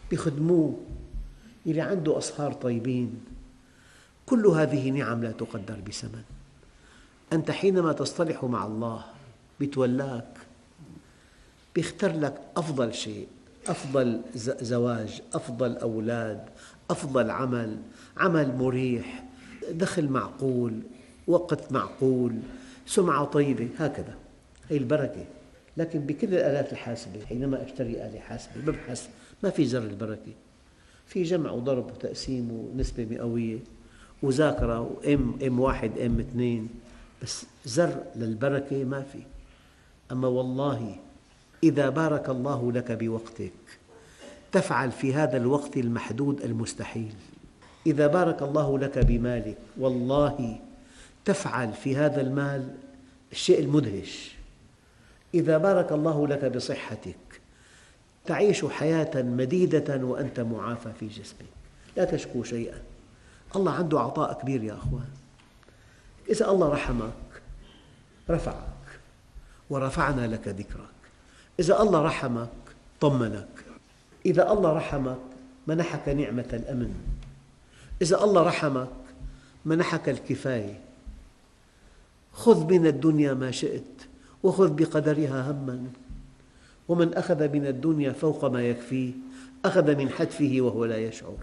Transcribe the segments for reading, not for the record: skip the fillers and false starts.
بيخدموه، اللي عنده أصهار طيبين. كل هذه نعم لا تقدر بثمن. أنت حينما تصطلح مع الله بيتولاك، بيختار لك أفضل شيء، أفضل زواج، أفضل أولاد، أفضل عمل، عمل مريح، دخل معقول، وقت معقول، سمعة طيبة، هكذا. هي البركة. لكن بكل الآلات الحاسبة حينما أشتري آلة حاسبة ببحث، ما في زر البركة. في جمع وضرب وتقسيم ونسبة مئوية وذاكرة وإم واحد إم اثنين، بس زر للبركة ما في. أما والله إذا بارك الله لك بوقتك تفعل في هذا الوقت المحدود المستحيل. إذا بارك الله لك بمالك والله تفعل في هذا المال الشيء المدهش. إذا بارك الله لك بصحتك تعيش حياة مديدة وأنت معافى في جسمك، لا تشكو شيئا. الله عنده عطاء كبير يا أخوان. إذا الله رحمك رفعك ورفعنا لك ذكرك. إذا الله رحمك طمنك. إذا الله رحمك منحك نعمة الأمن. إذا الله رحمك منحك الكفاية. خذ من الدنيا ما شئت وخذ بقدرها هما، ومن أخذ من الدنيا فوق ما يكفيه أخذ من حتفه وهو لا يشعر.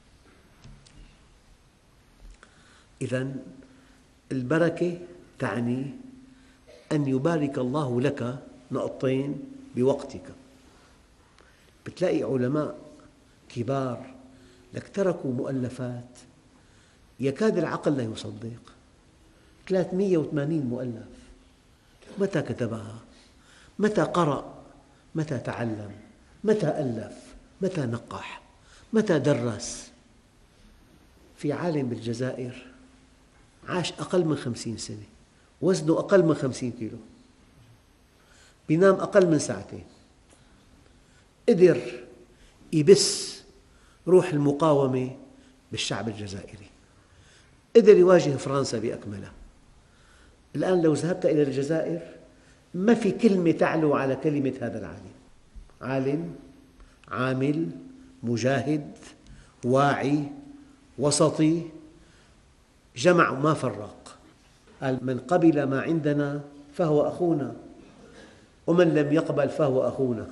إذن البركة تعني أن يبارك الله لك نقطتين بوقتك. بتلاقي علماء كبار لك تركوا مؤلفات يكاد العقل لا يصدق. 380 مؤلف، متى كتبها؟ متى قرأ؟ متى تعلم؟ متى ألف؟ متى نقح؟ متى درس؟ في عالم بالجزائر عاش أقل من 50 سنة، وزنه أقل من 50 كيلو، بينام أقل من ساعتين، قدر يبث روح المقاومة بالشعب الجزائري، قدر يواجه فرنسا بأكملها. الآن لو ذهبت إلى الجزائر ما في كلمة تعلو على كلمة هذا العالم. عالم عامل مجاهد واعي وسطي، جمع ما فرق. قال من قبل ما عندنا فهو أخونا ومن لم يقبل فهو أخونا.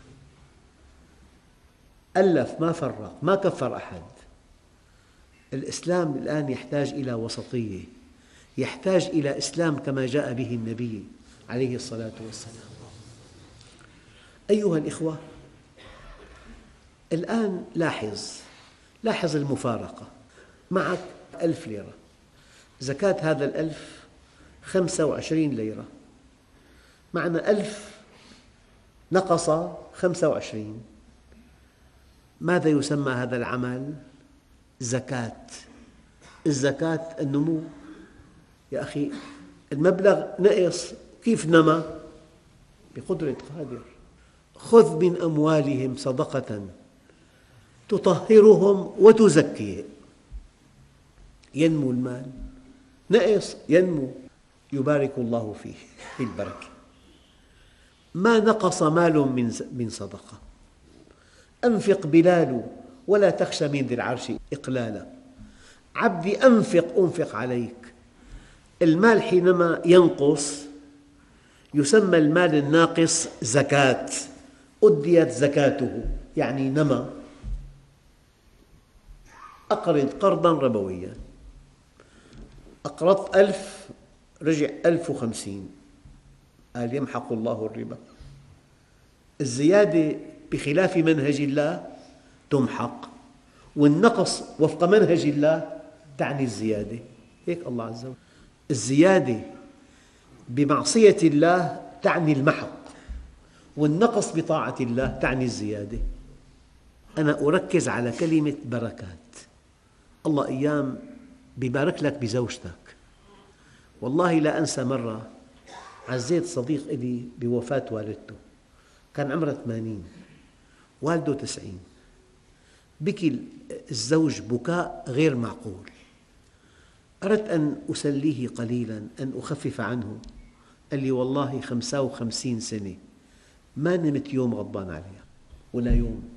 ألف ما فرق، ما كفر أحد. الإسلام الآن يحتاج إلى وسطية، يحتاج إلى إسلام كما جاء به النبي عليه الصلاة والسلام. أيها الإخوة، الآن لاحظ المفارقة. معك 1000 ليرة، زكاة هذا 1000 25 ليرة، معنى 1000 نقص 25. ماذا يسمى هذا العمل؟ زكاة. الزكاة النمو. يا أخي المبلغ نقص، كيف نما؟ بقدرة قادر. خذ من أموالهم صدقة تطهرهم وتزكيهم. ينمو المال، نقص ينمو، يبارك الله فيه بالبركة. ما نقص مال من صدقة. أنفق بلال ولا تخشى من ذي العرش إقلالا. عبدي أنفق عليك. المال حينما ينقص يسمى المال الناقص زكاة، أديت زكاته يعني نما. أقرض قرضا ربويا، أقرضت 1000 رجع 1050، قال يمحق الله الربا. الزيادة بخلاف منهج الله تمحق، والنقص وفق منهج الله تعني الزيادة. هيك الله عز وجل. الزيادة بمعصية الله تعني المحق، والنقص بطاعة الله تعني الزيادة. أنا أركز على كلمة بركات. الله أيام بيبارك لك بزوجتك. والله لا أنسى مرة عزيت صديق لي بوفاة والدته، كان عمره 80، والده 90. بكي الزوج بكاء غير معقول. أردت أن أسليه قليلا، أن أخفف عنه. قال لي والله 55 سنة ما نمت يوم غضبان عليها، ولا يوم.